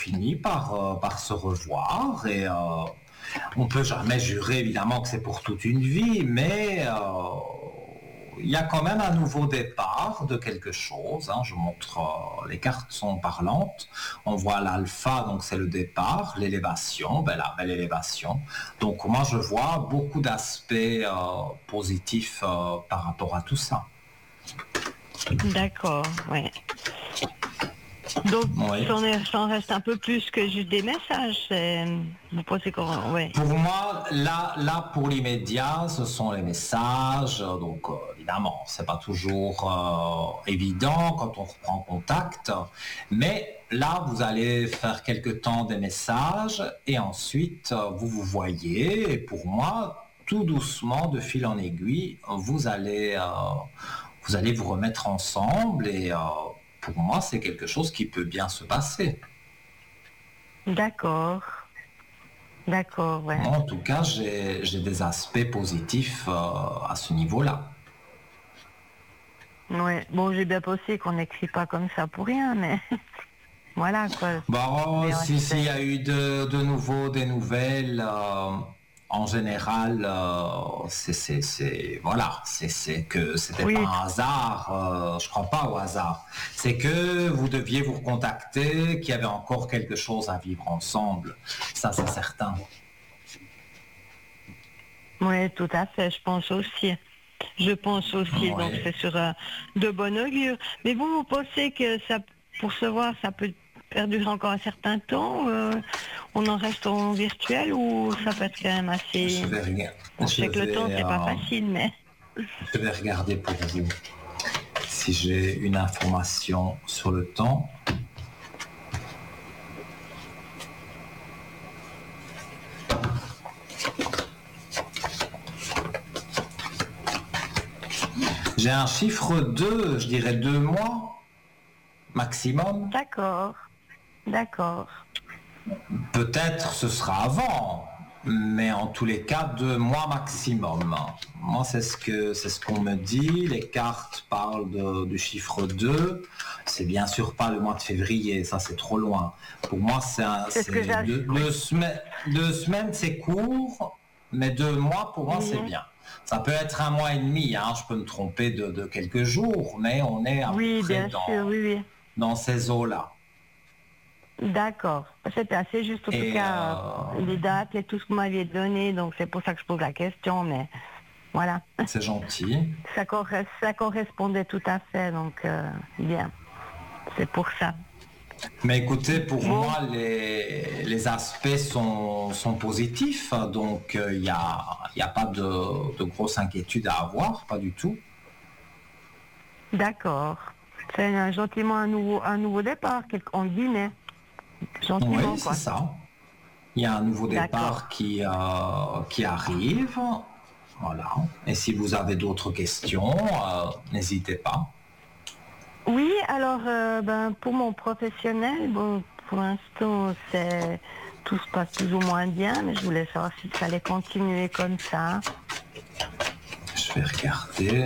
finit par se revoir et on peut jamais jurer évidemment que c'est pour toute une vie, mais il y a quand même un nouveau départ de quelque chose. Hein. Je montre, les cartes sont parlantes. On voit l'alpha, donc c'est le départ, l'élévation, la belle élévation. Donc moi je vois beaucoup d'aspects positifs par rapport à tout ça. D'accord, ouais. Donc, Oui. ça en reste un peu plus que juste des messages. Vous pensez qu'on... Ouais. Pour moi, là, pour l'immédiat, ce sont les messages. Donc, évidemment, c'est pas toujours évident quand on reprend contact. Mais là, vous allez faire quelque temps des messages et ensuite, vous vous voyez. Et pour moi, tout doucement, de fil en aiguille, vous allez vous remettre ensemble et pour moi, c'est quelque chose qui peut bien se passer. D'accord. D'accord, ouais. Moi, en tout cas, j'ai des aspects positifs à ce niveau-là. Ouais. Bon, j'ai bien pensé qu'on n'écrit pas comme ça pour rien, mais voilà quoi. Bon, Mais s'il y a eu de nouveau des nouvelles, en général, voilà, c'est que c'était oui. pas un hasard. Je crois pas au hasard. C'est que vous deviez vous recontacter, qu'il y avait encore quelque chose à vivre ensemble. Ça, c'est certain. Oui, tout à fait, je pense aussi. Je pense aussi, donc Ouais. c'est sur de bon augure. Mais vous pensez que ça, pour se voir, ça peut perdurer encore un certain temps on en reste en virtuel ou ça peut être quand même assez... Je vais regarder. Bon, je sais que le temps, c'est pas facile, mais... Je vais regarder pour vous si j'ai une information sur le temps. J'ai un chiffre 2, je dirais 2 mois maximum. D'accord, d'accord. Peut-être ce sera avant, mais en tous les cas 2 mois maximum. Moi c'est ce qu'on me dit. Les cartes parlent du chiffre 2. C'est bien sûr pas le mois de février, ça c'est trop loin. Pour moi c'est deux semaines c'est court, mais 2 mois pour moi c'est bien. Ça peut être 1 mois et demi, hein, je peux me tromper de quelques jours, mais on est à peu près dans ces eaux-là. D'accord. C'était assez juste en tout cas les dates et tout ce que vous m'aviez donné, donc c'est pour ça que je pose la question, mais voilà. C'est gentil. Ça correspondait tout à fait, donc bien. C'est pour ça. Mais écoutez, pour moi, les aspects sont positifs, donc il n'y a pas de grosse inquiétude à avoir, pas du tout. D'accord. C'est gentiment un nouveau départ, en guillemets. Gentiment, Oui, quoi. c'est ça. Il y a un nouveau départ qui arrive. Voilà. Et si vous avez d'autres questions, n'hésitez pas. Oui, alors pour mon professionnel, bon, pour l'instant tout se passe plus ou moins bien, mais je voulais savoir si ça allait continuer comme ça. Je vais regarder.